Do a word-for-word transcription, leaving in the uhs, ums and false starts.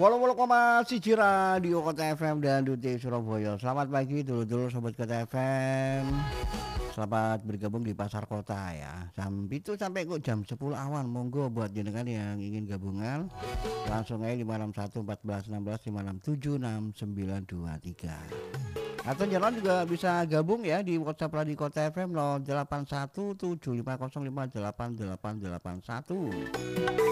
wolu-wolu koma siji Radio Kota F M dan Duti Surabaya. Selamat pagi dulur-dulur sobat Kota F M. Selamat bergabung di Pasar Kota ya. Jam itu sampai kok jam sepuluh awan. Monggo buat jenengan yang ingin gabungan langsung aja lima enam satu empat belas enam belas lima enam tujuh enam sembilan dua tiga. Atau jangan juga bisa gabung ya di WhatsApp Radio Kota F M nol delapan satu tujuh lima nol lima delapan delapan delapan satu.